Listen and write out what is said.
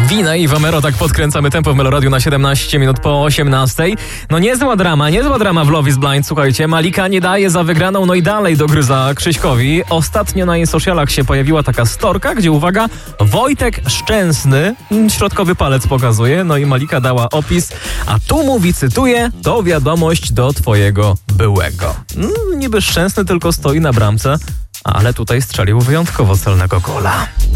Wina i Wamero, tak podkręcamy tempo w Meloradiu na 17 minut po 18. No niezła drama w Love is Blind, słuchajcie. Malika nie daje za wygraną, no i dalej dogryza Krzyśkowi. Ostatnio na jej socialach się pojawiła taka storka, gdzie uwaga, Wojtek Szczęsny środkowy palec pokazuje, no i Malika dała opis, a tu mówi, cytuję, to wiadomość do twojego byłego. Niby Szczęsny tylko stoi na bramce, ale tutaj strzelił wyjątkowo celnego gola.